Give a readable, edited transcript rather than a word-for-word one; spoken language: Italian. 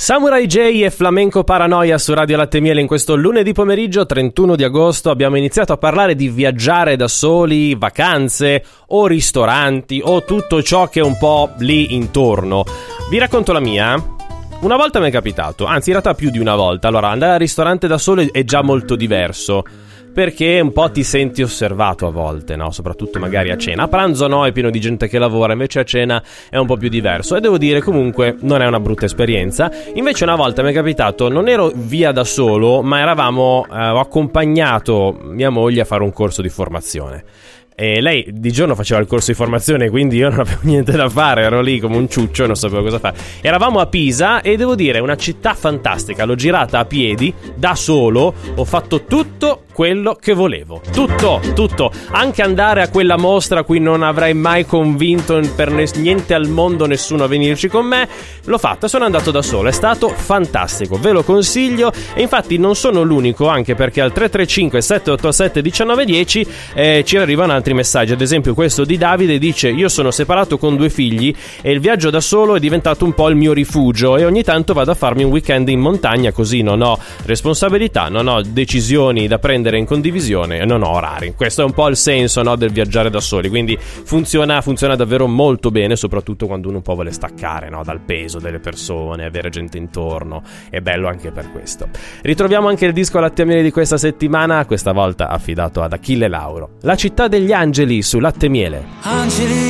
Samurai J e Flamenco Paranoia su Radio Latte Miele. In questo lunedì pomeriggio 31 di agosto abbiamo iniziato a parlare di viaggiare da soli, vacanze o ristoranti o tutto ciò che è un po' lì intorno. Vi racconto la mia. Una volta mi è capitato, anzi in realtà più di una volta. Allora, andare al ristorante da solo è già molto diverso, perché un po' ti senti osservato a volte, no? Soprattutto magari a cena. A pranzo no, è pieno di gente che lavora, invece a cena è un po' più diverso. E devo dire, comunque, non è una brutta esperienza. Invece una volta mi è capitato, non ero via da solo, ma ho accompagnato mia moglie a fare un corso di formazione. E lei di giorno faceva il corso di formazione, quindi io non avevo niente da fare, ero lì come un ciuccio e non sapevo cosa fare. Eravamo a Pisa e devo dire, è una città fantastica. L'ho girata a piedi, da solo, ho fatto tutto quello che volevo. Tutto. Anche andare a quella mostra a cui non avrei mai convinto per niente al mondo nessuno a venirci con me, l'ho fatta, sono andato da solo. È stato fantastico, ve lo consiglio. E infatti non sono l'unico, anche perché al 335 787 1910 ci arrivano altri messaggi. Ad esempio questo di Davide dice: io sono separato con 2 figli e il viaggio da solo è diventato un po' il mio rifugio e ogni tanto vado a farmi un weekend in montagna, così non ho responsabilità, non ho decisioni da prendere in condivisione e non ho orari. Questo è un po' il senso, no, del viaggiare da soli, quindi funziona davvero molto bene, soprattutto quando uno un po' vuole staccare, no, dal peso delle persone, avere gente intorno. È bello anche per questo. Ritroviamo anche il disco Latte Miele di questa settimana, questa volta affidato ad Achille Lauro. La città degli angeli su Latte Miele. Angeli